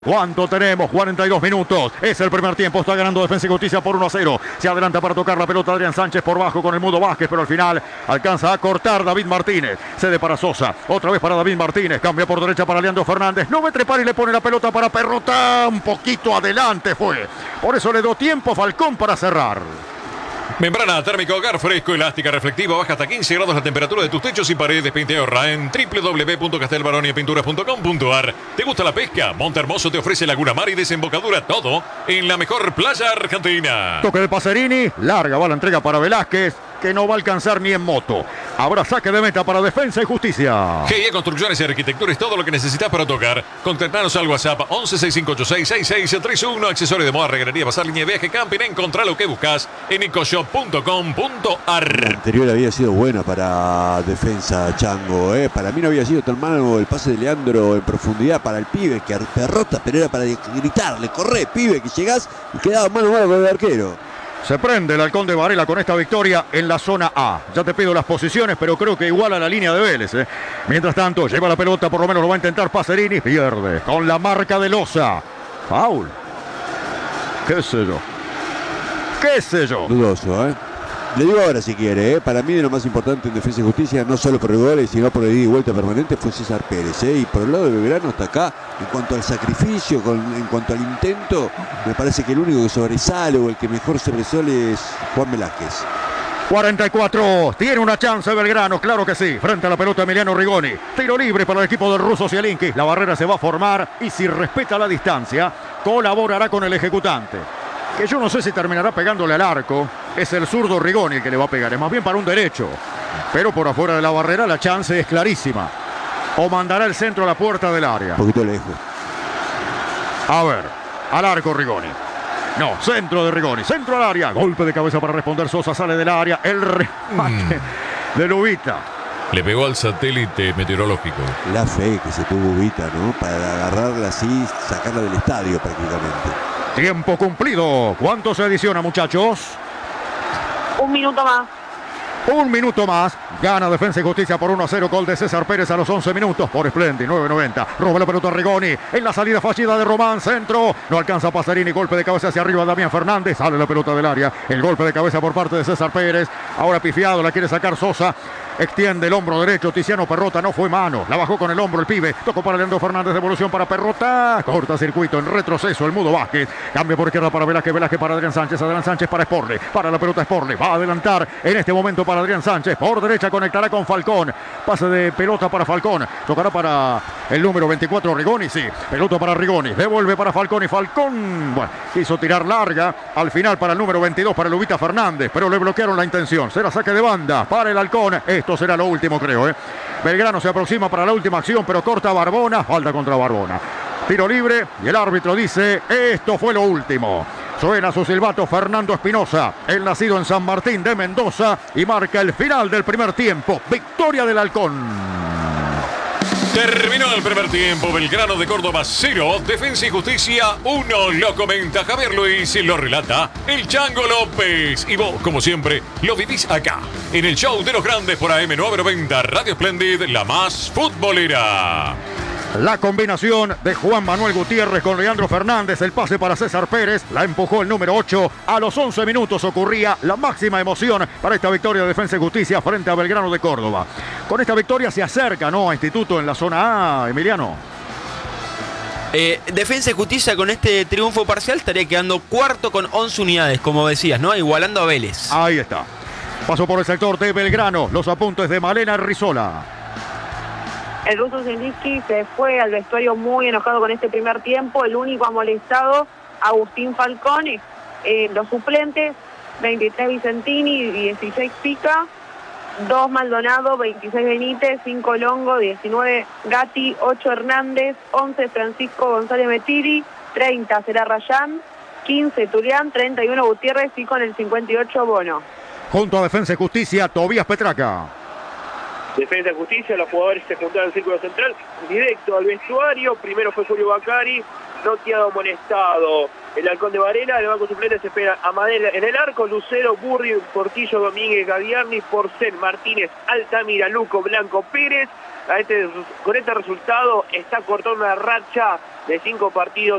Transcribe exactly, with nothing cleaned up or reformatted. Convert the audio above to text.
¿Cuánto tenemos? cuarenta y dos minutos. Es el primer tiempo. Está ganando Defensa y Justicia por uno a cero. Se adelanta para tocar la pelota Adrián Sánchez por bajo con el Mudo Vázquez, pero al final alcanza a cortar David Martínez. Cede para Sosa. Otra vez para David Martínez. Cambia por derecha para Leandro Fernández. No ve trepar y le pone la pelota para Perrota. Un poquito adelante fue. Por eso le dio tiempo a Falcón para cerrar. Membrana térmica hogar fresco, elástica, reflectiva, baja hasta quince grados la temperatura de tus techos y paredes. Pinte ahorra en w w w punto castelbaroniapinturas punto com punto a r. ¿Te gusta la pesca? Montehermoso te ofrece Laguna Mar y desembocadura, todo en la mejor playa argentina. Toque de Pacerini, larga va la entrega para Velázquez, que no va a alcanzar ni en moto. Habrá saque de meta para Defensa y Justicia. G I Construcciones y Arquitectura es todo lo que necesitas para tocar. Contactanos al WhatsApp once seis cinco ocho seis seis seis tres uno. Accesorio de moda, reguerería, pasar línea de viaje, camping. Encontrá lo que buscas en ecoshop punto com punto a r. La anterior había sido buena para Defensa, Chango. ¿eh? Para mí no había sido tan malo el pase de Leandro en profundidad para el pibe, que Perrota, pero era para gritarle: corre, pibe, que llegás, y quedaba mano a mano con el arquero. Se prende el Halcón de Varela con esta victoria en la zona A. Ya te pido las posiciones, pero creo que igual a la línea de Vélez. ¿eh? Mientras tanto, lleva la pelota, por lo menos lo va a intentar Pacerini. Pierde con la marca de Loza. Foul. ¿Qué sé yo? ¿Qué sé yo? Dudoso, ¿eh? Le digo ahora si quiere, ¿eh? Para mí de lo más importante en Defensa y Justicia, no solo por el gol, sino por el ida y vuelta permanente, fue César Pérez, ¿eh? Y por el lado de Belgrano hasta acá, en cuanto al sacrificio, con, en cuanto al intento, me parece que el único que sobresale o el que mejor sobresale es Juan Velázquez. cuarenta y cuatro, tiene una chance Belgrano, claro que sí, frente a la pelota Emiliano Rigoni. Tiro libre para el equipo del ruso Zielinski. La barrera se va a formar y si respeta la distancia, colaborará con el ejecutante, que yo no sé si terminará pegándole al arco. Es el zurdo Rigoni el que le va a pegar, es más bien para un derecho. Pero por afuera de la barrera la chance es clarísima. O mandará el centro a la puerta del área. Un poquito lejos. A ver, al arco Rigoni. No, centro de Rigoni, centro al área. Golpe de cabeza para responder Sosa, sale del área. El remate mm. de Lubita. Le pegó al satélite meteorológico. La fe que se tuvo Ubita, ¿no? Para agarrarla así, sacarla del estadio prácticamente. Tiempo cumplido. ¿Cuánto se adiciona, muchachos? Un minuto más. Un minuto más. Gana Defensa y Justicia por uno a cero. Gol de César Pérez a los once minutos por Splendid. nueve noventa. Roba la pelota a Rigoni. En la salida fallida de Román. Centro. No alcanza Pacerini. Golpe de cabeza hacia arriba. Damián Fernández. Sale la pelota del área. El golpe de cabeza por parte de César Pérez. Ahora pifiado. La quiere sacar Sosa. Extiende el hombro derecho. Tiziano Perrota. No fue mano. La bajó con el hombro el pibe. Tocó para Leandro Fernández. Devolución para Perrota. Corta circuito en retroceso. El Mudo Vázquez. Cambia por izquierda para Velázquez. Velázquez para Adrián Sánchez. Adrián Sánchez para Sporle. Para la pelota Sporle. Va a adelantar en este momento para Adrián Sánchez. Por derecha conectará con Falcón. Pase de pelota para Falcón. Tocará para el número veinticuatro Rigoni. Sí. Pelota para Rigoni. Devuelve para Falcón. Y Falcón, bueno, quiso tirar larga. Al final para el número veintidós para Lubita Fernández. Pero le bloquearon la intención. Será saque de banda para el Halcón. Esto será lo último, creo. ¿eh? Belgrano se aproxima para la última acción, pero corta Barbona. Falta contra Barbona. Tiro libre y el árbitro dice: esto fue lo último. Suena su silbato Fernando Espinosa, el nacido en San Martín de Mendoza, y marca el final del primer tiempo. Victoria del Halcón. Terminó el primer tiempo. Belgrano de Córdoba cero, Defensa y Justicia uno. Lo comenta Javier Luis y lo relata el Chango López. Y vos, como siempre, lo vivís acá, en el show de los grandes por A M novecientos noventa, Radio Splendid, la más futbolera. La combinación de Juan Manuel Gutiérrez con Leandro Fernández, el pase para César Pérez, la empujó el número ocho. A los once minutos ocurría la máxima emoción para esta victoria de Defensa y Justicia frente a Belgrano de Córdoba. Con esta victoria se acerca, ¿no?, a Instituto en la zona A, Emiliano. Eh, Defensa y Justicia con este triunfo parcial estaría quedando cuarto con once unidades, como decías, ¿no? Igualando a Vélez. Ahí está. Pasó por el sector de Belgrano, los apuntes de Malena Rizola. El ruso Zielinski se fue al vestuario muy enojado con este primer tiempo. El único amonestado, Agustín Falcón. Eh, los suplentes, veintitrés Vicentini, dieciséis Pica, dos Maldonado, veintiséis Benítez, cinco Longo, diecinueve Gatti, ocho Hernández, once Francisco González Metiri, treinta será Rayán, quince Turián, treinta y uno Gutiérrez y con el cincuenta y ocho Bono. Junto a Defensa y Justicia, Tobías Petraca. Defensa y Justicia, los jugadores se juntaron al círculo central, directo al vestuario. Primero fue Julio Bacari, no quedado amonestado el Halcón de Varela. El banco suplente se espera Amadel en el arco, Lucero, Burri, Portillo, Domínguez, Gaviarni, Porcel, Martínez, Altamira, Luco, Blanco, Pérez. A este, con este resultado está cortando una racha de cinco partidos